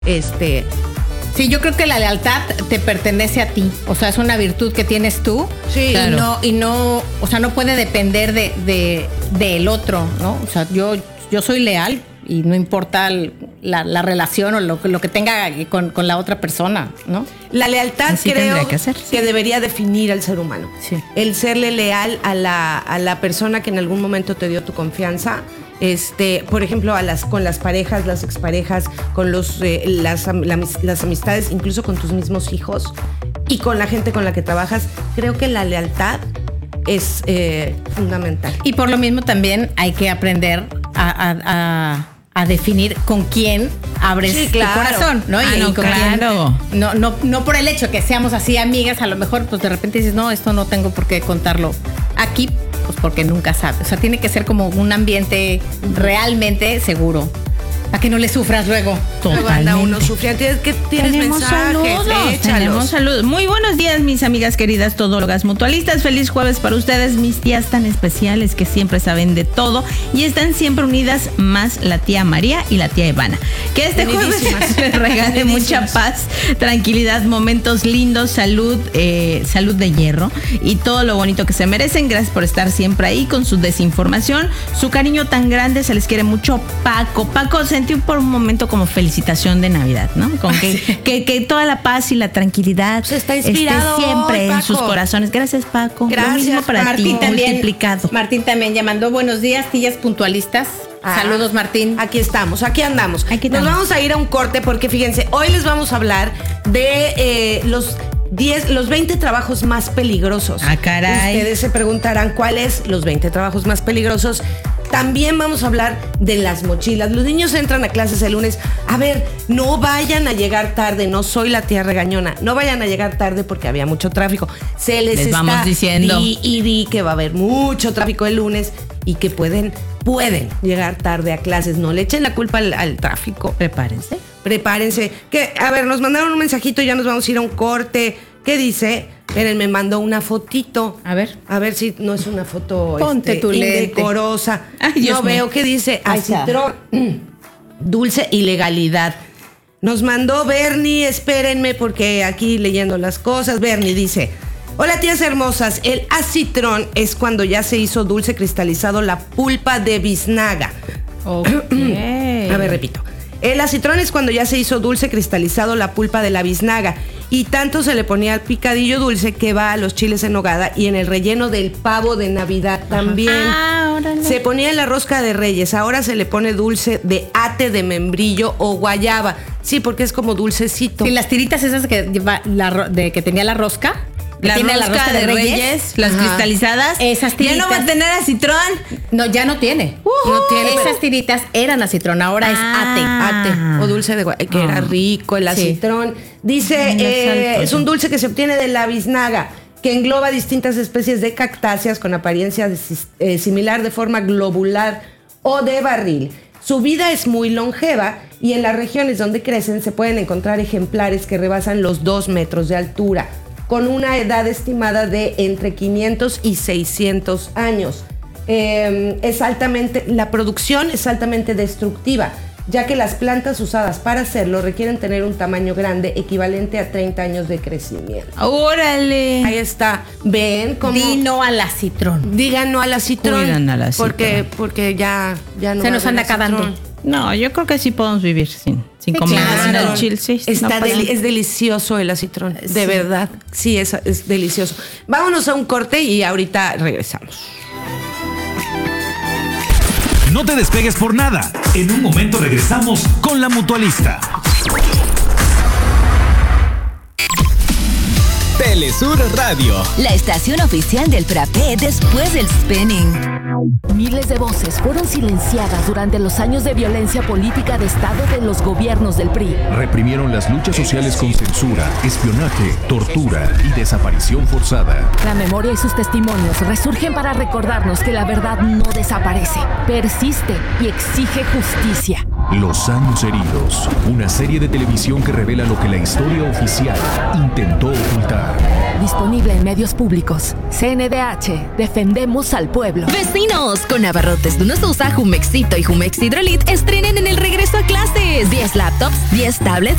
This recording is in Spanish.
Sí, yo creo que la lealtad te pertenece a ti. O sea, es una virtud que tienes tú. Sí, claro. Y no, o sea, no puede depender del otro, ¿no? O sea, yo soy leal y no importa la relación o lo que tenga con la otra persona, ¿no? La lealtad así creo que debería definir al ser humano. Sí. El serle leal a la persona que en algún momento te dio tu confianza. Por ejemplo, con las parejas, las exparejas, con las amistades, incluso con tus mismos hijos y con la gente con la que trabajas. Creo que la lealtad es fundamental. Y por lo mismo también hay que aprender a definir con quién abres tu corazón, ¿no? Claro. No por el hecho que seamos así amigas, a lo mejor pues de repente dices, no, esto no tengo por qué contarlo aquí, pues porque nunca sabes. O sea, tiene que ser como un ambiente realmente seguro, para que no le sufras luego. Totalmente. Anda uno sufriendo. ¿Tienes mensajes? Tenemos saludos. Muy buenos días, mis amigas queridas todólogas mutualistas. Feliz jueves para ustedes, mis tías tan especiales que siempre saben de todo y están siempre unidas, más la tía María y la tía Ivana. Que este jueves les regale mucha paz, tranquilidad, momentos lindos, salud de hierro y todo lo bonito que se merecen. Gracias por estar siempre ahí con su desinformación, su cariño tan grande. Se les quiere mucho. Paco, sentí por un momento como felicitación de Navidad, ¿no? Con que toda la paz y la tranquilidad está inspirado esté siempre hoy, en sus corazones. Gracias, Paco. Gracias. Lo mismo para Martín ti, también, multiplicado. Martín también ya mandó buenos días, tías puntualistas. Saludos, Martín. Aquí estamos, aquí andamos. Nos vamos a ir a un corte porque fíjense, hoy les vamos a hablar de los 20 trabajos más peligrosos. Ah, caray. Ustedes se preguntarán cuáles los 20 trabajos más peligrosos. También vamos a hablar de las mochilas. Los niños entran a clases el lunes. A ver, no vayan a llegar tarde. No soy la tía regañona. No vayan a llegar tarde porque había mucho tráfico. Les está vamos diciendo. Di que va a haber mucho tráfico el lunes y que pueden llegar tarde a clases. No le echen la culpa al tráfico. Prepárense. A ver, nos mandaron un mensajito y ya nos vamos a ir a un corte. ¿Qué dice? Miren, me mandó una fotito. A ver si no es una foto ponte tu lente. indecorosa. Ay, Dios no mío. veo qué dice. Acitrón, dulce y legalidad. Nos mandó Bernie, espérenme porque aquí leyendo las cosas. Bernie dice: hola tías hermosas, el acitrón es cuando ya se hizo dulce cristalizado la pulpa de biznaga. Okay. A ver, repito. El acitrón es cuando ya se hizo dulce cristalizado la pulpa de la biznaga y tanto se le ponía al picadillo dulce que va a los chiles en nogada y en el relleno del pavo de Navidad también. Órale. Se ponía en la rosca de Reyes, ahora se le pone dulce de ate de membrillo o guayaba. Sí, porque es como dulcecito. Y las tiritas esas que tenía la rosca. La rosca de Reyes, las cristalizadas. Esas tiritas. ¿Ya no va a tener acitrón? No, ya no tiene. No tiene. Esas tiritas eran acitrón, ahora es ate o dulce de guayaba, que era rico el acitrón. Dice, es un dulce que se obtiene de la biznaga, que engloba distintas especies de cactáceas con apariencia similar de forma globular o de barril. Su vida es muy longeva y en las regiones donde crecen se pueden encontrar ejemplares que rebasan los 2 metros de altura, con una edad estimada de entre 500 y 600 años. La producción es altamente destructiva, ya que las plantas usadas para hacerlo requieren tener un tamaño grande equivalente a 30 años de crecimiento. ¡Órale! Ahí está. ¿Ven cómo? Di no al acitrón. Digan no al acitrón. Digan al acitrón. Porque ya no se nos anda acabando. No, yo creo que sí podemos vivir sin comer el chile. Sí, es delicioso el acitrón, de verdad. Sí, es delicioso. Vámonos a un corte y ahorita regresamos. No te despegues por nada. En un momento regresamos con La Mutualista. Telesur Radio, la estación oficial del frappé después del spinning. Miles de voces fueron silenciadas durante los años de violencia política de Estado de los gobiernos del PRI. Reprimieron las luchas sociales con censura, espionaje, tortura y desaparición forzada. La memoria y sus testimonios resurgen para recordarnos que la verdad no desaparece, persiste y exige justicia. Los Años Heridos, una serie de televisión que revela lo que la historia oficial intentó ocultar. Disponible en medios públicos. CNDH, defendemos al pueblo. Vecinos, con abarrotes de Sousa, Jumexito y Jumex Hidrolit estrenen en el regreso a clases. 10 laptops, 10 tablets